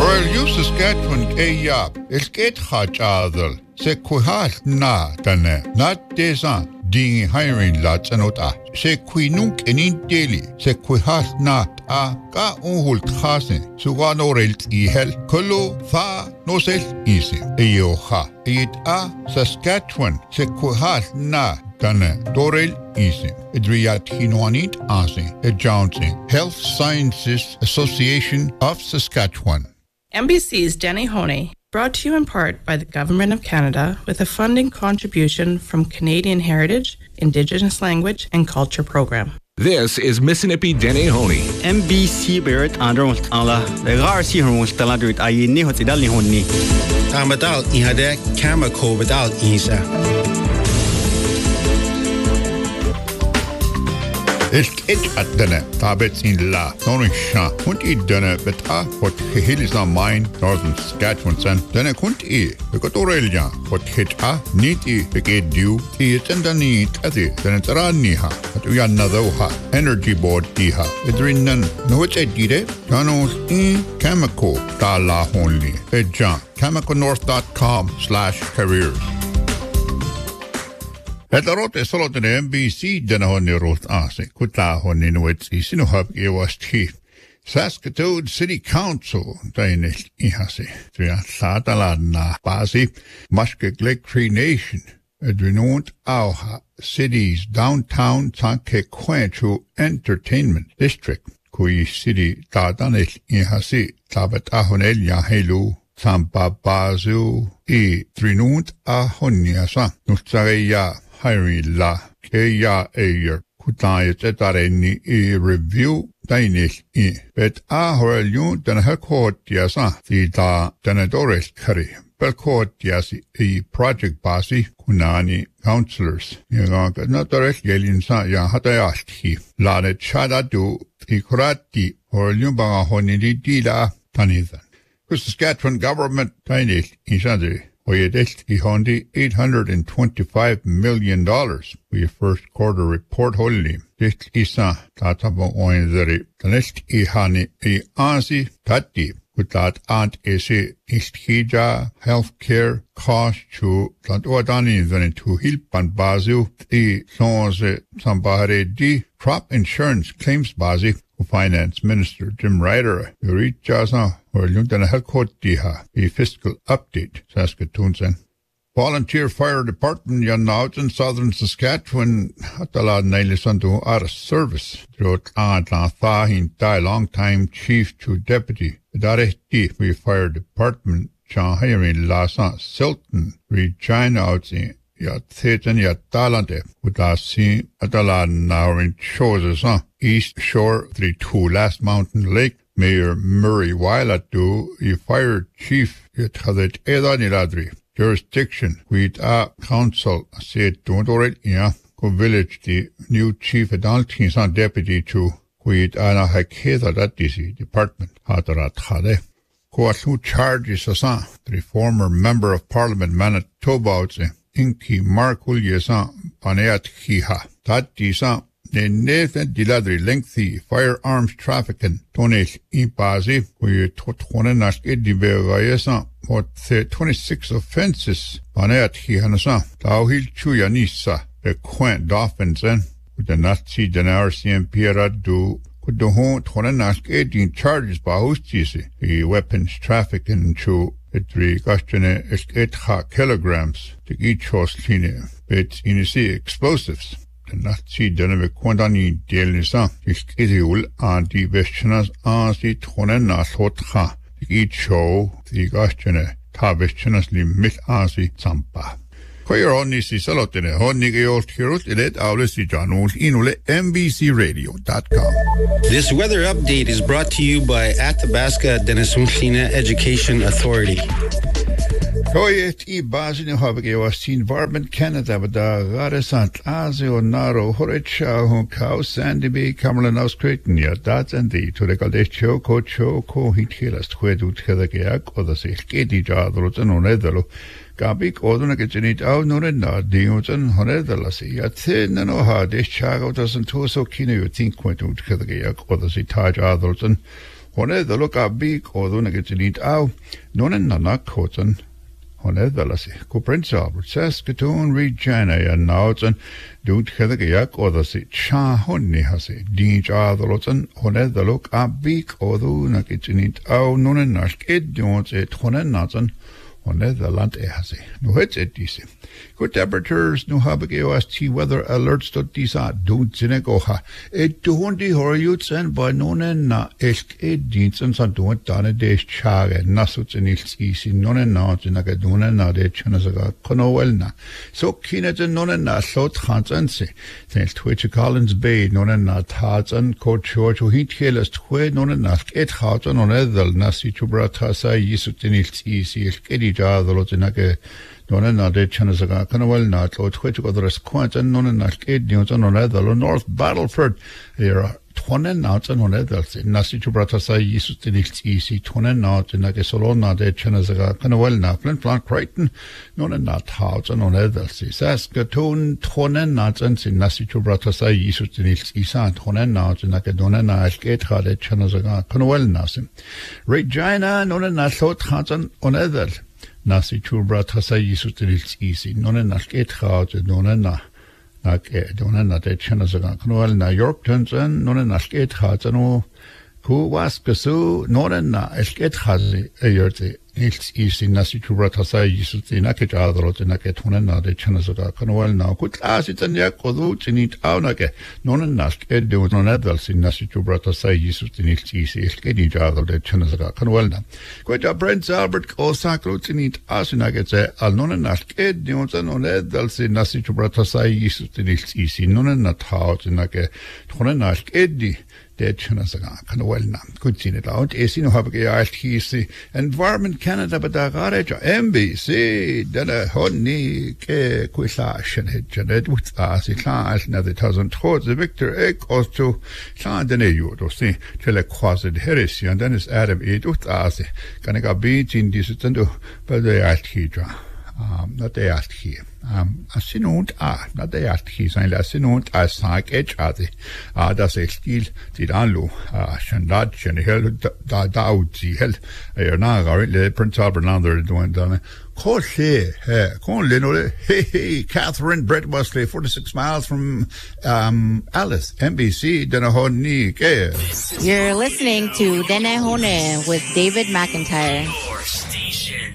Oral you Saskatchewan Kayap, Esket Hachadal, Sequihal na Tane, not desan, ding hiring lots and ota, Sequinunk and in daily, Sequihal not a ka unhult hasen, Suganorel ihel, Kolo, Fa, no sel easy, Eyoha, it a Saskatchewan, Sequihal na. Tane Dorel Easy. Idriat Hinoanit Asi, a Johnson, Health Sciences Association of Saskatchewan. MBC's Denny Honey, brought to you in part by the Government of Canada with a funding contribution from Canadian Heritage, Indigenous Language and Culture Program. This is Mississippi Denny Honey. MBC Barrett Andront alla the Garci Hormons Taladrit Ayini Hotidali Honi. Tamadal Ihade Kamako without Isa. It at dinner, Tabets in La, Norisha, couldn't eat dinner, but what hill is not mine, Northern Saskatchewan, son, dinner couldn't eat, because Aurelia, what hit neat e, begate dew, eat and the neat, as it, then it's Raniha, but we are another energy board diha, it's written, no, it's a dide, Janos in Kamako, Tala only, a John, KamakoNorth.com/careers. Että rote soloten MBC denna honni rot ase kutla honni nuetsi sinu hab ewasti Saskatoon City Council tainel ihase tria saatalanna basi Muskeg Lake Cree Nation adrenont auha city's downtown Sanke Quenchu Entertainment District kui city tadanel ihase tabat ahonel ya helu Sampa bazu drenont ahoniasa nustareya Harry la Kaya Ayer Kutayet etareni review Danish bet ahorelun den hakot yasa thita denadores kari belkot yasi project basi kunani counselors yanga natorek gelin sa ya hatayashti lanet chadadu ikurati horelun banga honidi dila tanithan Saskatchewan government Danish isandri Oyedest Ihondi $825 million. We first quarter report holy. This isa tatabo oinzeri. Tanest ihani I ansi tati. Kutat ant ese isthija healthcare cost to tatuadani than to hilpan bazu. I sonze sambare di crop insurance claims bazi. Finance Minister Jim Ryder, Yurit Jaza, or Luntana Helkotiha, a fiscal update, Saskatoon. Volunteer Fire Department, Yanautan, Southern Saskatchewan, Hatala Nailisandu out of service. Throughout Antla Thahin, die long-time chief to deputy. Darehti, we Fire Department, John Henry Lasa, Silton, Regina Outsi. Ja thetan ja talante utasi atala now in shores East Shore 32 Last Mountain Lake Mayor Murray Wailatu fire chief yet hadet edaniladri jurisdiction with a council said don't already village the new chief adulting son deputy to with ana hakeda that DC department hatarat hade who charges asa the former member of parliament Manitoba Inki Markul Yesan Paneat Hiha. Tatisa, the Nathan Diladri lengthy firearms trafficking, Tones Ipazi, we Totonask Ediberayasan, what 26 offenses, Paneat Hihanasa, Tauhil Chuyanisa, the Quent Dolphins, with the Nazi Denarsi and Pierre do. Could the home Tonask 18 charges Bahustisi, the weapons trafficking to Etri Gastene Etha kilograms to each horse cleaner, but in explosives. The Nazi Denver Quandani Delisa, Iskitiul, and the Vestionas Ansi Tonenas Hotha, each show the Gastene Tavestionas Limit Ansi Zampa. Koyeroni Salotene, Honigeo Kirut, Elet Aulesi Janul, Inule, MBCRadio.com. This weather update is brought to you by Athabasca Denisumshina Education Authority. Koyet I Basine Havage was Environment Canada, but the Garesant Azio Naro, Horecha, Honkau, Sandy Bay, Camerlanaus Creighton, that's and the to the Caldecho, Cocho, Cohitilas, Quedu Tedagiac, or the Seketi Jadros and Onedalo. Gabik oduna kitchenit au norena diutan honedalasi at thin and oha de chago doesn't so kino you think quite to the yak or the taj adulton Hone the look up big or the nugget in it out, none and nana cotton. Hone the lassie, Co Prince Albert, Saskatoon, Regina, and Naughton, don't heather yak or the sit cha honey has it, Dean Jar the Loton, Hone the look up big or the nugget in it out, none and nask it, don't it, Hone and Naughton. On the land has no hits it DC. Good temperatures, no habig weather alerts to disa, don't zinegoha. It 200 horrors and by none na esk edins and some don't done a day's chag, nasuts and it's easy, none and not in a gaduna na de chanazaga, conowelna. So keen at a none na slot hunts and say, thanks Twitch Collins Bay, none na tarts and coach George who heat killers tway, none na it hot on edel, nasi chubratasa, yisut and it's easy, the lot in a none na de chanazaga, conowel not, or Twitch or the resquant and none na skate news on edel, North Battleford, here. 20 knots and on edels in Nasi Chubratasa Yisut in it's easy, 20 knots in a Solona de Chanazaga, Canawel Naplin, Plant Crichton, none and not house and on edels. Saskatoon, 20 knots and in Nasi Chubratasa Yisut in it's Isan, 20 knots in a Cadona Nash Gate de Chanazaga, Canawel Nasim. Regina, none and not thought Hanson on edels. Nasi Chubratasa Yisut in it's easy, none and not gate house, none and not. Don't not a channels of Conwell, Yorkton's and none and a skate hats and who was Kasu, none and a skate has a year. It's easy, Nasi Chubratasa, Yisut in Naked Adrot and Naked one and the channels of Conwell now. Good as it and Yak or Roots in it Aunake, none and Nask Ed do non adults in Nasi Chubratasa, Yisut in it's easy, skating other the channels of Conwell now. Quite a Prince Albert or Sacrots in it as in I say, I'll none and Nask Ed do non adults in Nasi Chubratasa, Yisut in it's easy, none and not house in like a one and Nask Eddie. Good seen it out. Esino have a Environment Canada, but the garage MBC, then honey, Quislash and Hitchanet with us, it class, another thousand towards the Victor Egg goes to Sandaneo, to see, till a quased heresy, and then it's Adam 8 with us. Can I go beat in this and do, but they asked here. Not they asked here. Assinont not they asked he sein Assinont as Sank Edge das Stil, die Anlo, Shandat, and held Daud, held a Naga, Prince Albert Lander doing done. Hey, Catherine Brett Wesley, 46 miles from Alice, NBC, Denahone. You're listening to Denahone with David McIntyre.